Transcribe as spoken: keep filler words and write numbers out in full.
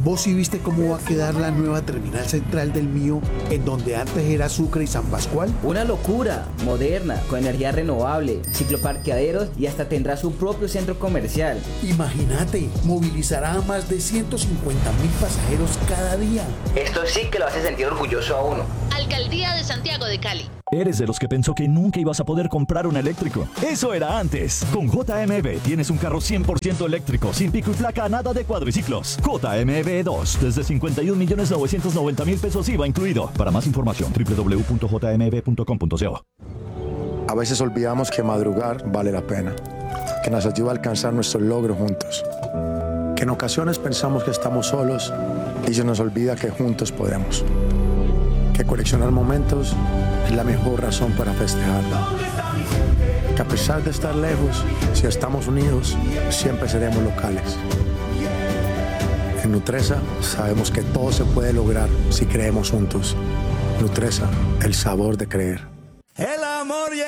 ¿Vos sí viste cómo va a quedar la nueva terminal central del mío, en donde antes era Sucre y San Pascual? Una locura, moderna, con energía renovable, cicloparqueaderos y hasta tendrá su propio centro comercial. Imagínate, movilizará a más de ciento cincuenta mil pasajeros cada día. Esto sí que lo hace sentir orgulloso a uno. Alcaldía de Santiago de Cali. ¿Eres de los que pensó que nunca ibas a poder comprar un eléctrico? Eso era antes. Con J M B tienes un carro cien por ciento eléctrico, sin pico y placa, nada de cuadriciclos. J M B dos, desde cincuenta y un millones novecientos noventa mil pesos I V A incluido. Para más información, doble u doble u doble u punto j m b punto com punto co. A veces olvidamos que madrugar vale la pena, que nos ayuda a alcanzar nuestros logros juntos. Que en ocasiones pensamos que estamos solos y se nos olvida que juntos podemos. Que coleccionar momentos es la mejor razón para festejar. Que a pesar de estar lejos, si estamos unidos, siempre seremos locales. En Nutresa sabemos que todo se puede lograr si creemos juntos. Nutresa, el sabor de creer. El amor